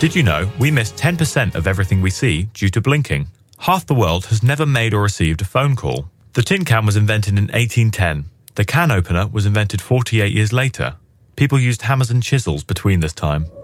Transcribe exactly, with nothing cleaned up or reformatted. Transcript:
Did you know we miss ten percent of everything we see due to blinking? Half the world has never made or received a phone call. The tin can was invented in eighteen ten. The can opener was invented forty-eight years later. People used hammers and chisels between this time.